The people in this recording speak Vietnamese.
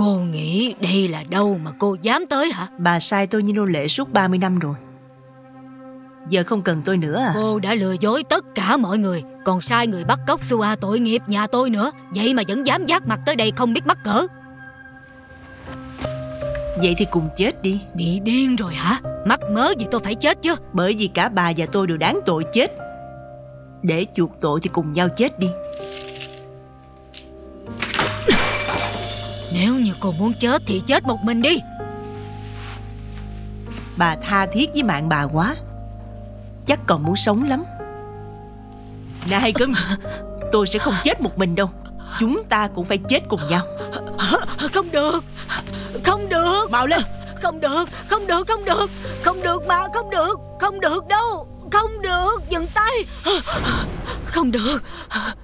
Cô nghĩ đây là đâu mà cô dám tới hả? Bà sai tôi như nô lệ suốt 30 năm rồi. Giờ không cần tôi nữa à? Cô đã lừa dối tất cả mọi người, còn sai người bắt cóc Sua tội nghiệp nhà tôi nữa. Vậy mà vẫn dám vác mặt tới đây không biết mắc cỡ. Vậy thì cùng chết đi. Bị điên rồi hả? Mắc mớ gì tôi phải chết chứ? Bởi vì cả bà và tôi đều đáng tội chết. Để chuộc tội thì cùng nhau chết đi. Nếu như cô muốn chết thì chết một mình đi. Bà tha thiết với mạng bà quá, chắc còn muốn sống lắm. Này cưng, tôi sẽ không chết một mình đâu. Chúng ta cũng phải chết cùng nhau. Không được. Không được. Mau lên. Không được. Không được. Không được. Không được mà. Không được. Không được đâu. Không được. Dừng tay. Không được.